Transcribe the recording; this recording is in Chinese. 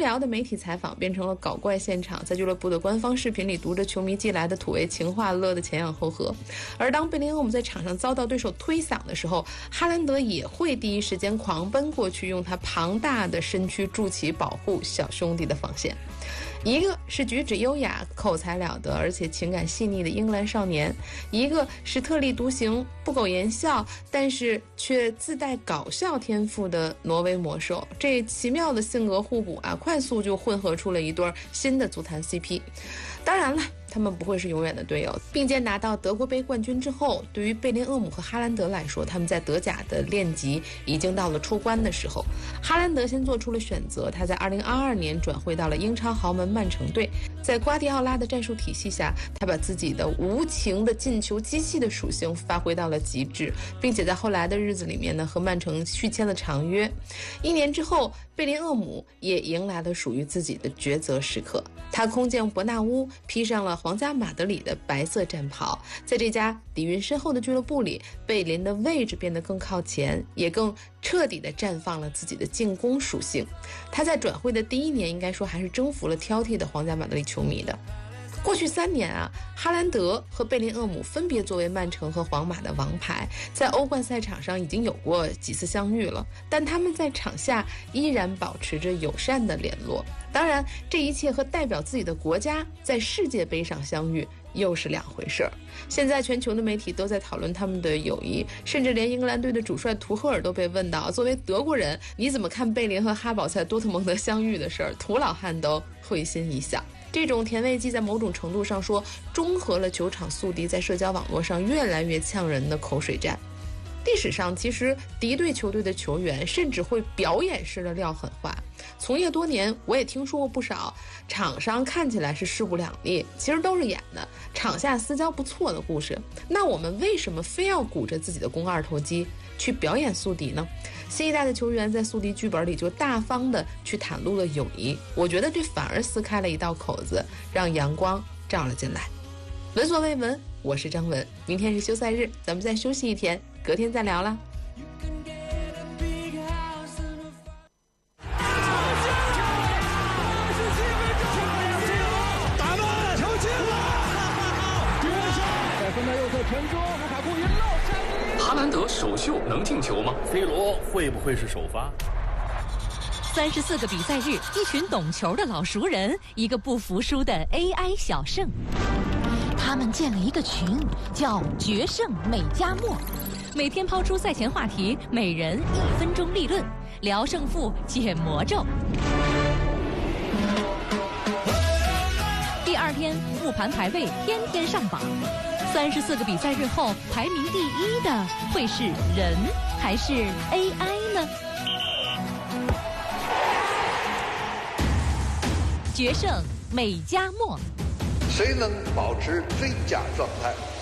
聊的媒体采访变成了搞怪现场，在俱乐部的官方视频里读着球迷寄来的土味情话，乐得前仰后合。而当贝林厄姆在场上遭到对手推搡的时候，哈兰德也会第一时间狂奔过去，用他庞大的身躯筑起保护小兄弟的防线。一个是举止优雅、口才了得而且情感细腻的英格兰少年，一个是特立独行、不苟言笑，但是却自带搞笑天赋的挪威魔兽。这奇妙的性格互补啊，快速就混合出了一对新的足坛 CP。当然了，他们不会是永远的队友。并肩拿到德国杯冠军之后，对于贝林厄姆和哈兰德来说，他们在德甲的练级已经到了出关的时候。哈兰德先做出了选择，他在2022年转会到了英超豪门曼城队。在瓜迪奥拉的战术体系下，他把自己的无情的进球机器的属性发挥到了极致，并且在后来的日子里面呢，和曼城续签了长约。1年之后，贝林厄姆也迎来了属于自己的抉择时刻。他空降伯纳乌，披上了皇家马德里的白色战袍。在这家底蕴深厚的俱乐部里，贝林的位置变得更靠前，也更彻底地绽放了自己的进攻属性。他在转会的第1年，应该说还是征服了挑剔的皇家马德里球迷的。过去3年啊，哈兰德和贝林厄姆分别作为曼城和皇马的王牌，在欧冠赛场上已经有过几次相遇了，但他们在场下依然保持着友善的联络。当然，这一切和代表自己的国家在世界杯上相遇又是两回事儿。现在全球的媒体都在讨论他们的友谊，甚至连英格兰队的主帅图赫尔都被问到，作为德国人，你怎么看贝林和哈堡在多特蒙德相遇的事儿？图老汉都会心一笑。这种甜味剂在某种程度上说，中和了球场宿敌在社交网络上越来越呛人的口水战。历史上，其实敌对球队的球员甚至会表演式的撂狠话。从业多年，我也听说过不少场上看起来是势不两立，其实都是演的，场下私交不错的故事。那我们为什么非要鼓着自己的肱二头肌去表演宿敌呢？新一代的球员在宿敌剧本里就大方的去袒露了友谊，我觉得这反而撕开了一道口子，让阳光照了进来。闻所未闻，我是张文。明天是休赛日，咱们再休息1天，隔天再聊啦。 哈兰德首秀能进球吗？ C 罗会不会是首发 ？34个比赛日，一群懂球的老熟人，一个不服输的 AI 小胜。他们建了一个群，叫“决胜美加墨”，每天抛出赛前话题，每人1分钟立论，聊胜负，解魔咒。第2天，复盘排位，天天上榜。34个比赛日后，排名第1的会是人还是 AI 呢？决胜美加墨， 谁能保持最佳状态？